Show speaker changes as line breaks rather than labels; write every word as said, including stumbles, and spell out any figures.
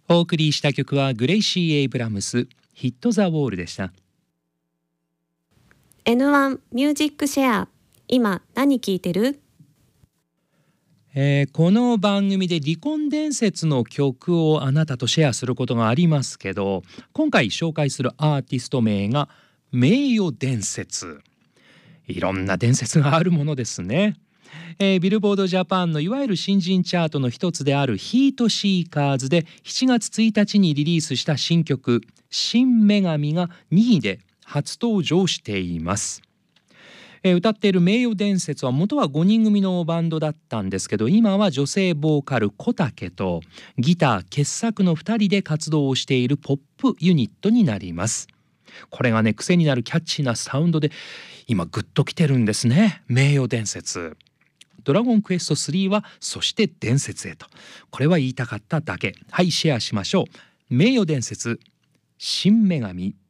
お送りした曲はグレイシー・エイブラムスヒット・ザ・ウォールでした。
エヌワン ミュージックシェア、今何聞いてる？
えーこの番組で離婚伝説の曲をあなたとシェアすることがありますけど、今回紹介するアーティスト名が名誉伝説。いろんな伝説があるものですね。えービルボードジャパンのいわゆる新人チャートの一つであるヒートシーカーズでしちがつついたちにリリースした新曲新女神がにいで初登場しています。えー歌っている名誉伝説は元はごにん組のバンドだったんですけど、今は女性ボーカル小竹とギター傑作のふたりで活動をしているポップユニットになります。これがね、癖になるキャッチーなサウンドで今グッときてるんですね。名誉伝説、ドラゴンクエストスリーはそして伝説へと、これは言いたかっただけ。はい、シェアしましょう。名誉伝説新女神。